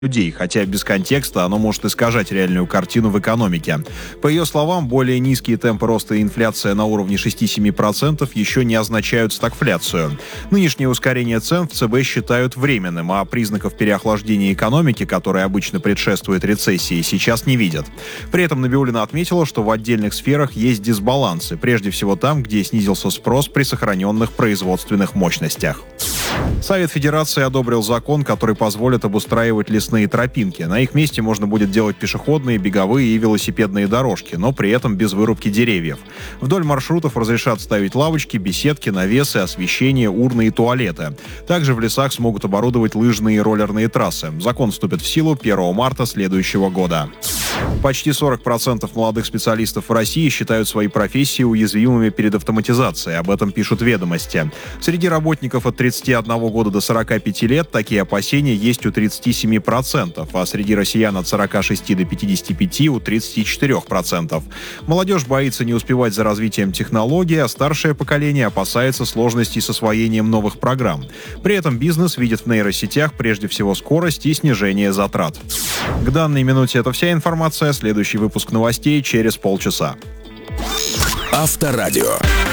людей, хотя без контекста оно может искажать реальную картину в экономике. По ее словам, более низкие темпы роста и инфляция на уровне 6-7% еще не означают стагфляцию. Нынешнее ускорение цен в ЦБ считают временным, а признаков переохлаждения экономики, которая обычно предшествует рецессии, сейчас не видят. При этом Набиуллина отметила, что в отдельных сферах есть дисбалансы, прежде всего там, где снизился спрос при сохраненных производственных мощностях. Совет Федерации одобрил закон, который позволит обустраивать лесные тропинки. На их месте можно будет делать пешеходные, беговые и велосипедные дорожки, но при этом без вырубки деревьев. Вдоль маршрутов разрешат ставить лавочки, беседки, навесы, освещение, урны и туалеты. Также в лесах смогут оборудовать лыжные и роллерные трассы. Закон вступит в силу 1 марта следующего года. Почти 40% молодых специалистов в России считают свои профессии уязвимыми перед автоматизацией. Об этом пишут «Ведомости». Среди работников от 31 года до 45 лет такие опасения есть у 37%, а среди россиян от 46 до 55 у 34%. Молодежь боится не успевать за развитием технологий, а старшее поколение опасается сложностей с освоением новых программ. При этом бизнес видит в нейросетях прежде всего скорость и снижение затрат. К данной минуте это вся информация. Следующий выпуск новостей через полчаса. Авторадио.